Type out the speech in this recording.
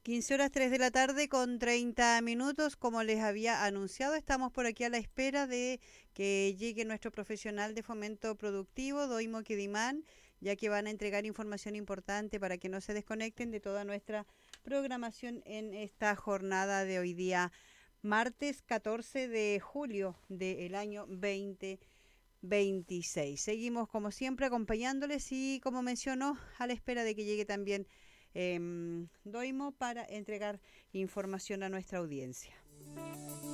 15 horas 3 de la tarde con 30 minutos. Como les había anunciado, estamos por aquí a la espera de que llegue nuestro profesional de fomento productivo, Doimo Quedimán, ya que van a entregar información importante para que no se desconecten de toda nuestra programación en esta jornada de hoy día, martes 14 de julio del año 2026. Seguimos como siempre acompañándoles y como mencionó, a la espera de que llegue también Doimo para entregar información a nuestra audiencia.